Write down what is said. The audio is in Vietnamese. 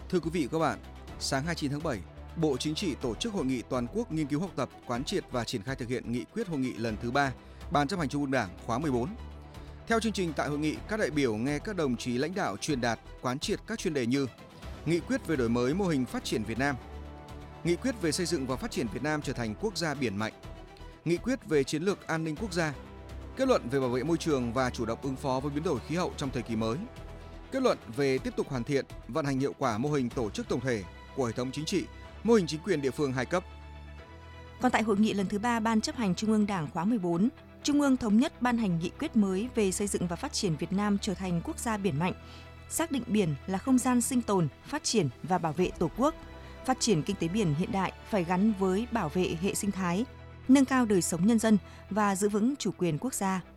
Thưa quý vị và các bạn, sáng 29 tháng 7, Bộ Chính trị tổ chức hội nghị toàn quốc nghiên cứu học tập, quán triệt và triển khai thực hiện nghị quyết hội nghị lần thứ 3, Ban chấp hành Trung ương Đảng khóa 14. Theo chương trình tại hội nghị, các đại biểu nghe các đồng chí lãnh đạo truyền đạt, quán triệt các chuyên đề như nghị quyết về đổi mới mô hình phát triển Việt Nam, nghị quyết về xây dựng và phát triển Việt Nam trở thành quốc gia biển mạnh, nghị quyết về chiến lược an ninh quốc gia, kết luận về bảo vệ môi trường và chủ động ứng phó với biến đổi khí hậu trong thời kỳ mới, kết luận về tiếp tục hoàn thiện, vận hành hiệu quả mô hình tổ chức tổng thể của hệ thống chính trị, mô hình chính quyền địa phương hai cấp. Còn tại hội nghị lần thứ 3 Ban chấp hành Trung ương Đảng khóa 14, Trung ương thống nhất ban hành nghị quyết mới về xây dựng và phát triển Việt Nam trở thành quốc gia biển mạnh, xác định biển là không gian sinh tồn, phát triển và bảo vệ Tổ quốc. Phát triển kinh tế biển hiện đại phải gắn với bảo vệ hệ sinh thái, nâng cao đời sống nhân dân và giữ vững chủ quyền quốc gia.